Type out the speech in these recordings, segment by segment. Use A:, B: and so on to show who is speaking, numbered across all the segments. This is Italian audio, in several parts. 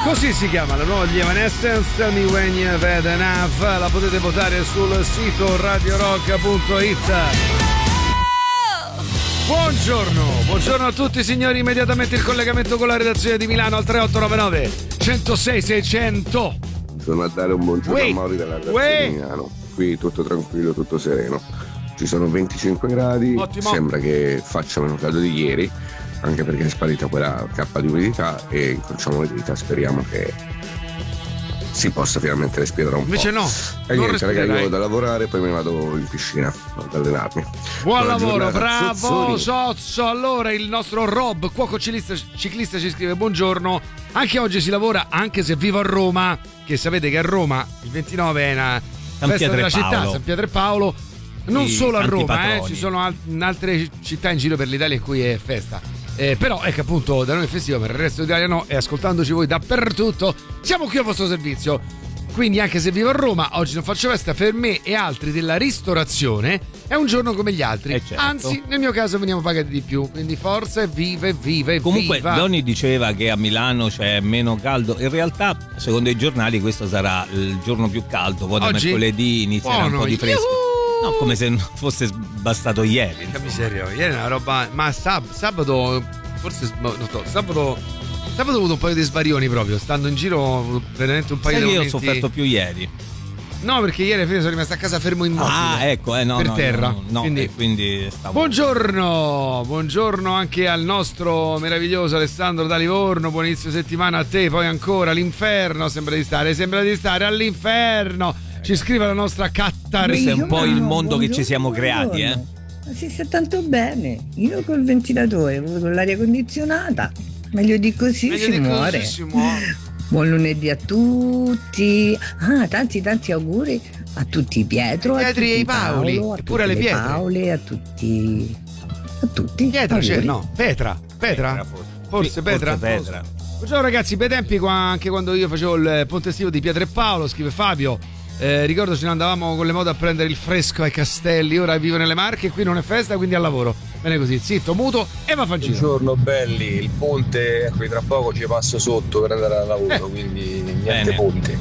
A: Così si chiama la nuova Evanescence, Tell Me When You've Had Enough. La potete votare sul sito radiorock.it. Buongiorno a tutti signori, immediatamente il collegamento con la redazione di Milano al 3899 106 600.
B: Sono a dare un buongiorno a Mauri dalla redazione di Milano. Qui tutto tranquillo, tutto sereno. Ci sono 25 gradi. Ottimo. Sembra che faccia meno caldo di ieri, anche perché è sparita quella cappa di umidità e incrociamo le dita, speriamo che si possa finalmente respirare un
A: Invece
B: po'.
A: Invece no,
B: e niente ragazzi, io vado a lavorare, poi mi vado in piscina ad allenarmi.
A: Buon lavoro, bravo Sozzo. Allora il nostro Rob, cuoco ciclista, ci scrive: buongiorno, anche oggi si lavora, anche se vivo a Roma, che sapete che a Roma il 29 è una festa della città, San Pietro e Paolo. Non solo a Roma, ci sono in altre città in giro per l'Italia in cui è festa. Però è che appunto da noi è festivo, per il resto d'Italia no, e ascoltandoci voi dappertutto siamo qui a vostro servizio. Quindi anche se vivo a Roma, oggi non faccio festa, per me e altri della ristorazione è un giorno come gli altri, certo. Anzi nel mio caso veniamo pagati di più, quindi forza, evviva.
C: Comunque Donny diceva che a Milano c'è meno caldo, in realtà secondo i giornali questo sarà il giorno più caldo, poi da mercoledì inizierà un po' di fresco. No, come se non fosse bastato ieri.
A: Che miseria, ieri è una roba. Ma sabato, forse sabato ho avuto un paio di svarioni proprio, stando in giro veramente un paio di momenti.
C: Io ho sofferto più ieri.
A: No, perché ieri alla fine sono rimasto a casa fermo immobile.
C: Ah, ecco, no,
A: per terra.
C: No, quindi stavo...
A: Buongiorno anche al nostro meraviglioso Alessandro da Livorno. Buon inizio settimana a te. Poi ancora l'inferno, sembra di stare all'inferno. Ci scrive la nostra Cattar.
C: Questo è un po' il mondo che ci siamo creati,
D: Ma si sta tanto bene. Io col ventilatore, voi con l'aria condizionata. Meglio di così si muore. Buon lunedì a tutti. Tanti auguri a tutti i Pietro,
A: Pietri e i Paoli,
D: Paolo, a
A: pure le Pietre.
D: Paole, a tutti.
A: Pietra c'è, no? Petra? Forse Petra. Ciao ragazzi, bei tempi anche quando io facevo il ponte estivo di Pietro e Paolo, scrive Fabio. Ricordo ce ne andavamo con le moto a prendere il fresco ai castelli. Ora vivo nelle Marche e qui non è festa, quindi al lavoro. Bene così, zitto, muto e va a giro.
E: Buongiorno belli, il ponte qui tra poco ci passo sotto per andare al lavoro, quindi niente ponte.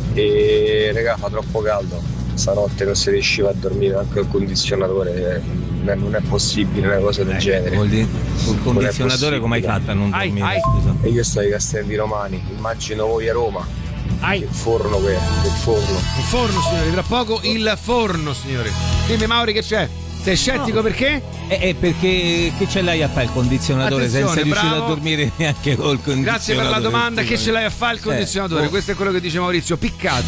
E: E regà, fa troppo caldo, stanotte non si riusciva a dormire anche il condizionatore, non è possibile una cosa del genere.
C: Col condizionatore come hai fatto a non dormire? Scusa.
E: E io sto ai Castelli Romani, immagino voi a Roma. Il forno.
A: Il forno, signori, tra poco il forno, signori. Dimmi Mauri, che c'è? Sei scettico perché?
C: Perché che ce l'hai a fare il condizionatore?
A: Attenzione,
C: senza riuscire
A: bravo.
C: a dormire neanche col condizionatore?
A: Grazie per la domanda, che ce l'hai a fare il condizionatore? Questo è quello che dice Maurizio. Piccato.